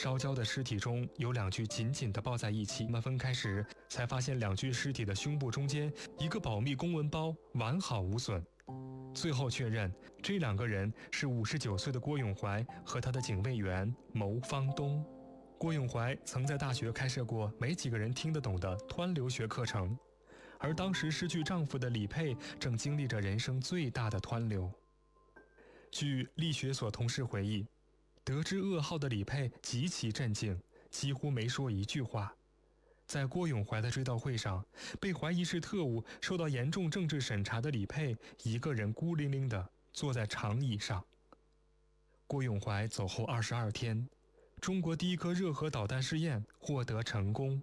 烧焦的尸体中有2具紧紧地抱在一起，他们分开时才发现2具尸体的胸部中间一个保密公文包完好无损。最后确认这2个人是59岁的郭永怀和他的警卫员牟方东。郭永怀曾在大学开设过没几个人听得懂的湍流学课程，而当时失去丈夫的李佩正经历着人生最大的湍流。据力学所同事回忆，得知噩耗的李佩极其震惊，几乎没说一句话。在郭永怀的追悼会上，被怀疑是特务、受到严重政治审查的李佩一个人孤零零地坐在长椅上。郭永怀走后22天，中国第1颗热核导弹试验获得成功。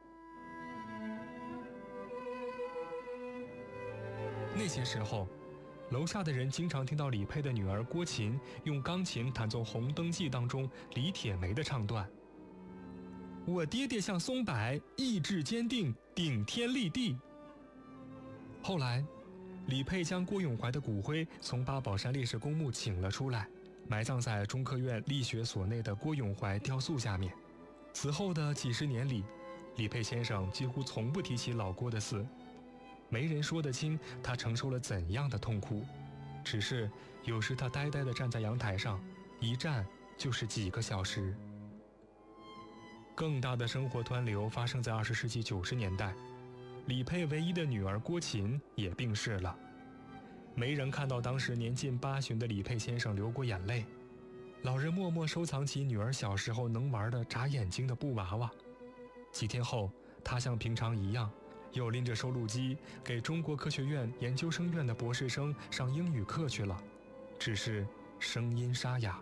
那些时候，楼下的人经常听到李佩的女儿郭琴用钢琴弹奏《红灯记》当中李铁梅的唱段：我爹爹像松柏，意志坚定，顶天立地。后来，李佩将郭永怀的骨灰从八宝山烈士公墓请了出来，埋葬在中科院力学所内的郭永怀雕塑下面。此后的几十年里，李佩先生几乎从不提起老郭的死，没人说得清他承受了怎样的痛苦，只是有时他呆呆地站在阳台上，一站就是几个小时。更大的生活湍流发生在20世纪90年代，李佩唯一的女儿郭琴也病逝了。没人看到当时年近80的李佩先生流过眼泪，老人默默收藏起女儿小时候能玩的眨眼睛的布娃娃。几天后，他像平常一样，又拎着收录机给中国科学院研究生院的博士生上英语课去了，只是声音沙哑。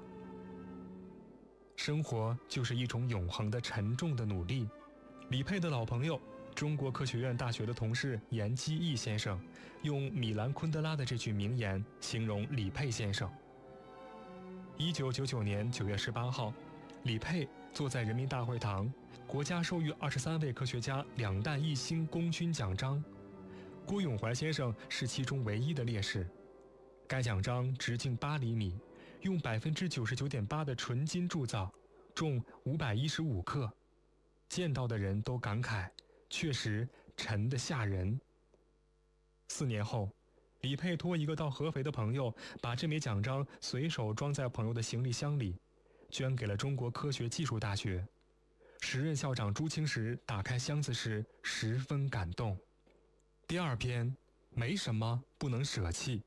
生活就是一种永恒的沉重的努力。李佩的老朋友，中国科学院大学的同事严基义先生，用米兰昆德拉的这句名言形容李佩先生。1999年9月18号，李佩坐在人民大会堂，国家授予23位科学家2弹1星功勋奖章，郭永怀先生是其中唯一的烈士。该奖章直径8厘米，用99.8%的纯金铸造，重515克。见到的人都感慨，确实沉得吓人。4年后，李佩托一个到合肥的朋友，把这枚奖章随手装在朋友的行李箱里，捐给了中国科学技术大学。时任校长朱清时打开箱子时十分感动。第2篇，没什么不能舍弃。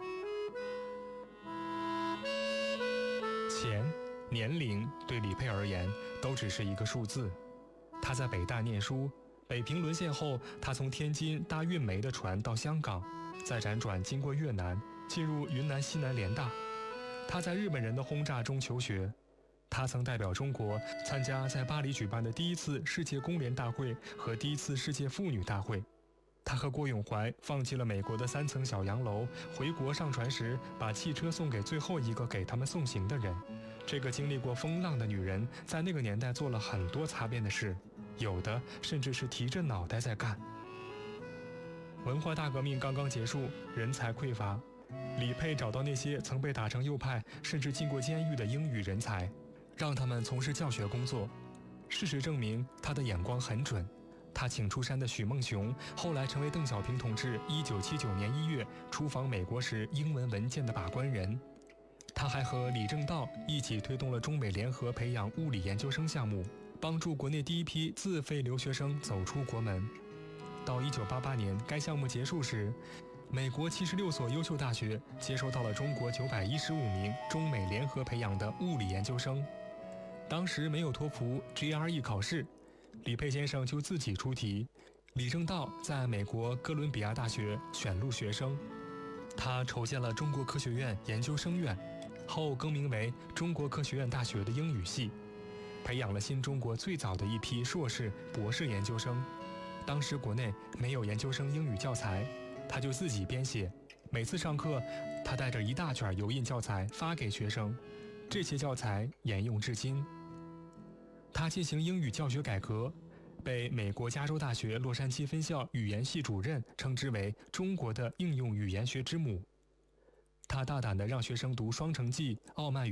钱、年龄对李佩而言都只是一个数字。他在北大念书，北平沦陷后，他从天津搭运煤的船到香港，再辗转经过越南，进入云南西南联大。他在日本人的轰炸中求学。他曾代表中国参加在巴黎举办的第1次世界工联大会和第1次世界妇女大会。他和郭永怀放弃了美国的3层小洋楼，回国上船时把汽车送给最后一个给他们送行的人。这个经历过风浪的女人，在那个年代做了很多擦边的事，有的甚至是提着脑袋在干。文化大革命刚刚结束，人才匮乏，李佩找到那些曾被打成右派甚至进过监狱的英语人才，让他们从事教学工作。事实证明，他的眼光很准。他请出山的许梦熊，后来成为邓小平同志1979年1月出访美国时英文文件的把关人。他还和李政道一起推动了中美联合培养物理研究生项目，帮助国内第1批自费留学生走出国门。到1988年该项目结束时，美国76所优秀大学接收到了中国915名中美联合培养的物理研究生。当时没有托福 GRE 考试，李佩先生就自己出题，李政道在美国哥伦比亚大学选录学生。他筹建了中国科学院研究生院，后更名为中国科学院大学的英语系，培养了新中国最早的一批硕士、博士研究生。当时国内没有研究生英语教材，他就自己编写。每次上课，他带着一大卷油印教材发给学生，这些教材沿用至今。他进行英语教学改革，被美国加州大学洛杉矶分校语言系主任称之为中国的应用语言学之母。他大胆地让学生读双城记、傲慢语